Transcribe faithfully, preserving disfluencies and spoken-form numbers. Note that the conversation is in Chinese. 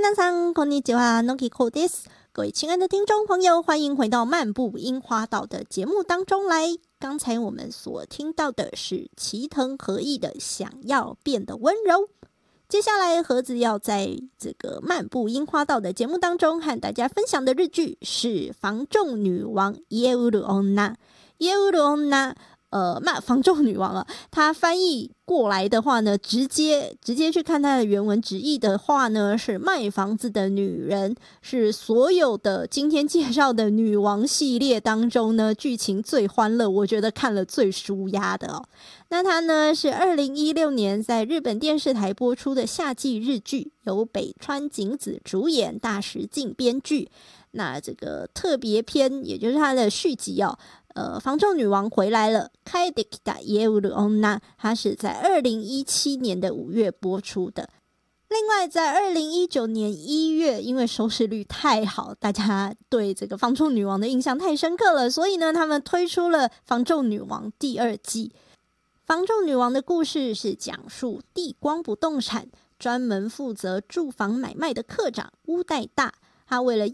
皆さんこんにちは，Nokikoです。各位亲爱的听众朋友，欢迎回到漫步樱花道的节目当中来。刚才我们所听到的是齐藤和义的《想要变得温柔》。接下来盒子要在这个漫步樱花道的节目当中和大家分享的日剧是《房仲女王》家売る女。家売る女呃，那房仲女王啊，它翻译过来的话呢，直接直接去看它的原文直译的话呢，是卖房子的女人，是所有的今天介绍的女王系列当中呢，剧情最欢乐，我觉得看了最舒压的哦。那它呢是二零一六年在日本电视台播出的夏季日剧，由北川景子主演，大石静编剧。那这个特别篇，也就是它的续集哦。呃，房仲女王回来了，帰ってきた家売る女，它是在二零一七年的五月播出的。另外，在二零一九年一月，因为收视率太好，大家对这个房仲女王的印象太深刻了，所以呢，他们推出了房仲女王第二季。房仲女王的故事是讲述地光不动产专门负责住房买卖的科长屋代大，他为了